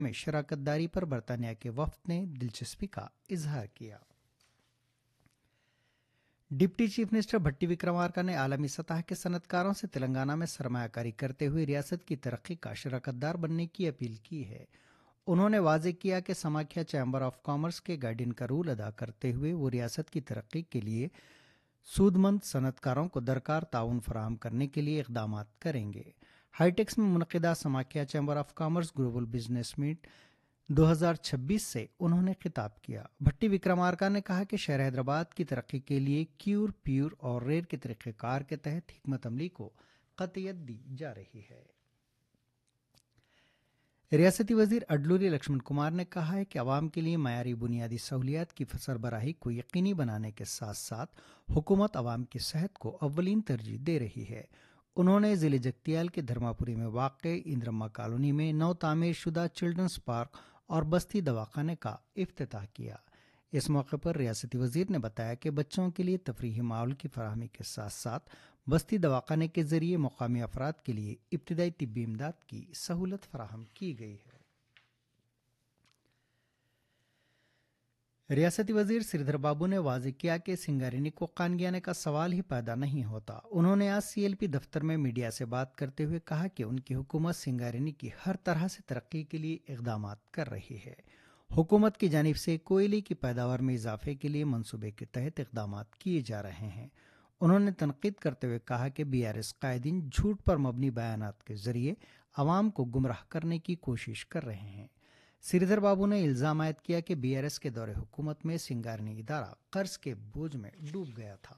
में शराकत दारी पर बरतानिया के वफ्द ने दिलचस्पी का इजहार किया। डिप्टी चीफ मिनिस्टर भट्टी विक्रमार्का ने आलमी सतह के सनतकारों से तेलंगाना में सरमायाकारी करते हुए रियासत की तरक्की का शराकतदार बनने की अपील की है। उन्होंने वाजे किया कि समाख्या चैम्बर ऑफ कॉमर्स के गाइडियन का रूल अदा करते हुए वो रियासत की तरक्की के लिए सूदमंद सनतकारों को दरकार ताउन फराहम करने के लिए इकदाम करेंगे। हाईटेक्स में मुनक़िदा समाख्या chamber of commerce global business meet 2026 से उन्होंने खिताब किया। भट्टी विक्रमार्का ने कहा कि शहर हैदराबाद की तरक्की के लिए क्यूर, प्यूर और रेर के तरीक़ेकार के तहत हिकमत अमली को क़तियत दी जा रही है। रियासती वजीर अडलूरी लक्ष्मण कुमार ने कहा है कि आवाम के लिए मयारी बुनियादी सहूलियात की सरबराही को यकीनी बनाने के साथ साथ हुकूमत आवाम की सेहत को अव्वलीन तरजीह दे रही है। उन्होंने जिले जगतियाल के धर्मापुरी में वाक़े इंद्रम्मा कॉलोनी में नव तामीर शुदा चिल्ड्रंस पार्क और बस्ती दवाखाने का इफ्तिताह किया। इस मौके पर रियासती वजीर ने बताया कि बच्चों के लिए तफरीही माहौल की फराहमी के साथ साथ बस्ती दवाखाने के जरिए मुकामी अफराद के लिए इब्तदाई तिब्बी इमदाद की सहूलत फराहम की गई है। रियासती वजीर श्रीधर बाबू ने वाज़ेह किया कि सिंगारेनी को खानगी आने का सवाल ही पैदा नहीं होता। उन्होंने आज CLP दफ्तर में मीडिया से बात करते हुए कहा कि उनकी हुकूमत सिंगारेनी की हर तरह से तरक्की के लिए इकदाम कर रही है। हुकूमत की जानिब से कोयले की पैदावार में इजाफे के लिए मंसूबे के तहत इकदाम किए जा रहे हैं। उन्होंने तनकीद करते हुए कहा कि BRS कायदीन झूठ पर मबनी बयानात के जरिए आवाम को गुमराह करने की कोशिश कर रहे हैं। श्रीधर बाबू ने इल्जाम आयद किया कि BRS के दौरे हुकूमत में सिंगारनी इदारा कर्ज के बोझ में डूब गया था।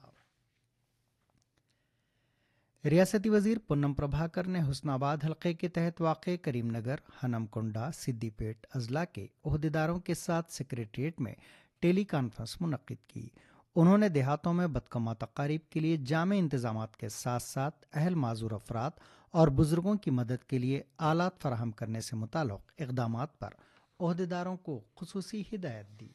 रियासती वजीर पुन्नम प्रभाकर ने हुस्नाबाद हल्के के तहत वाक़े करीमनगर, हनमकुंडा, सिद्दीपेट अजला के ओहदेदारों के साथ सेक्रेटरीट में टेली कॉन्फ्रेंस मुनक्किद की। उन्होंने देहातों में बदकमा तकारीब के लिए जामे इंतजाम के साथ साथ अहल माजूर अफराद और बुजुर्गों की मदद के लिए आलात फराहम करने से मुताल्लिक़ इक़दामात पर ओहदेदारों को खुसूसी हिदायत दी।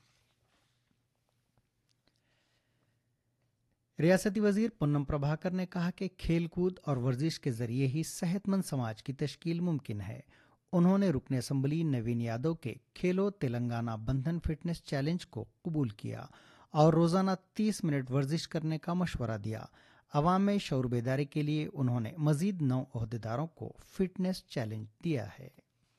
रियासती वजीर पुन्नम प्रभाकर ने कहा कि खेल कूद और वर्जिश के जरिए ही सेहतमंद समाज की तश्कील मुमकिन है। उन्होंने रुकन असम्बली नवीन यादव के खेलो तेलंगाना बंधन फिटनेस चैलेंज को कबूल किया और रोजाना 30 मिनट वर्जिश करने का मशवरा दिया। अवाम में शऊर बेदारी के लिए उन्होंने मजीद 9 ओहदेदारों को फिटनेस चैलेंज दिया है।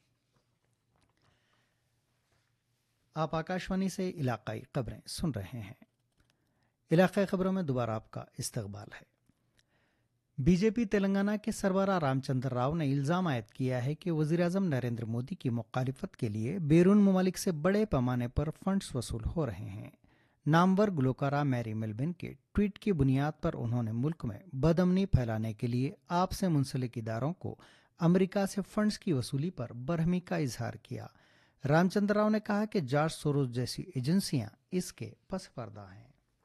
आप आकाशवाणी से इलाकाई खबरें सुन रहे हैं। इलाकाई खबरों में दोबारा आपका इस्तकबाल है। बीजेपी तेलंगाना के सरबराह रामचंद्र राव ने इल्जाम आयद किया है कि वज़ीर-ए-आज़म नरेंद्र मोदी की मुखालिफत के लिए बैरून ममालिक से बड़े पैमाने पर फंड्स वसूल हो रहे हैं। नामवर गुलकारा मैरी मेलबिन के ट्वीट की बुनियाद पर उन्होंने मुल्क में बदअमनी फैलाने के लिए आपसे मुंसलिक इदारों को अमेरिका से फंड्स की वसूली पर बरहमी का इजहार किया। रामचंद्र राव ने कहा कि जॉर्ज सोरोस जैसी एजेंसियां इसके पस पर्दा हैं।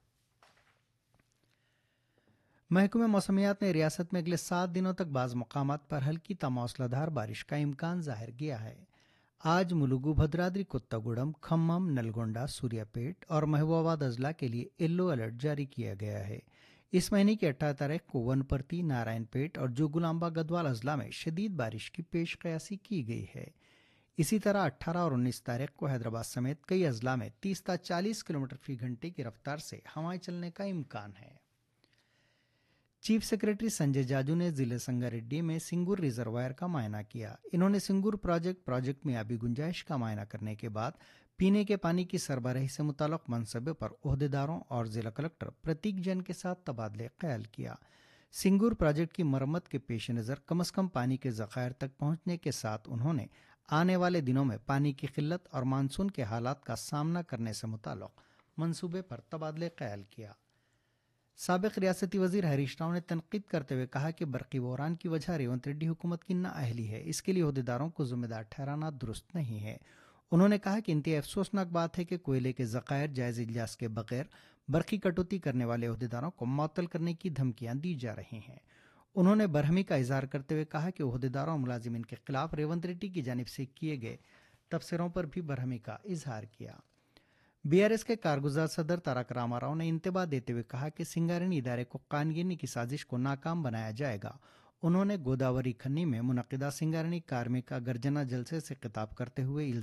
महकमे मौसमियात ने रियासत में अगले 7 दिनों तक बाज़ मकामात पर हल्की तमौसलाधार बारिश का इम्कान जाहिर किया है। आज मुलुगु, भद्राद्री कोत्तागुडम, खम्मम, नलगोंडा, सूर्यापेट और महबूबाबाद अजला के लिए येलो अलर्ट जारी किया गया है। इस महीने की 18 तारीख को वनपर्ती, नारायणपेट और जोगुलांबा गदवाल अजला में शदीद बारिश की पेश कयासी की गई है। इसी तरह 18 और 19 तारीख को हैदराबाद समेत कई अजला में 30 से 40 किलोमीटर फी घंटे की रफ्तार से हवाएं चलने का इम्कान है। चीफ सेक्रेटरी संजय जाजू ने जिले संगारेड्डी में सिंगूर रिजर्वायर का मायना किया। इन्होंने सिंगूर प्रोजेक्ट में आबी गुंजाइश का मायना करने के बाद पीने के पानी की सरबराही से मुताल्लिक़ मनसबे पर ओहदेदारों और जिला कलेक्टर प्रतीक जैन के साथ तबादले ख्याल किया। सिंगूर प्रोजेक्ट की मरम्मत के पेश नज़र कम अज़ कम पानी के ज़खायर तक पहुंचने के साथ उन्होंने आने वाले दिनों में पानी की किल्लत और मानसून के हालात का सामना करने से मुताल्लिक़ मनसूबे पर तबादले ख्याल किया। साबिक़ रियासती वजीर हरीश राव ने तनकीद करते हुए कहा कि बरक़ी बहरान की वजह रेवंत रेड्डी हुकूमत की नाअहली है। इसके लिए ओहदेदारों को जिम्मेदार ठहराना दुरुस्त नहीं है। उन्होंने कहा कि इंतहाई अफसोसनाक बात है कि कोयले के ज़खायर जायज़ इजलास के बगैर बरक़ी कटौती करने वाले ओहदेदारों को मुअत्तल करने की धमकियां दी जा रही हैं। उन्होंने बरहमी का इजहार करते हुए कहा कि ओहदेदारों और मुलाजिमीन के खिलाफ रेवंत रेड्डी की जानिब से किए गए तबसरों पर भी बरहमी का इजहार किया। BRS के कारगुजार सदर तारक रामाराव ने इंतबाह देते हुए कहा कि सिंगारेनी इदारे को कानगिनी की साजिश को नाकाम बनाया जाएगा। उन्होंने गोदावरी खन्नी में मुनक्किदा सिंगारणी कार्मिक गर्जना जलसे से खिताब करते हुए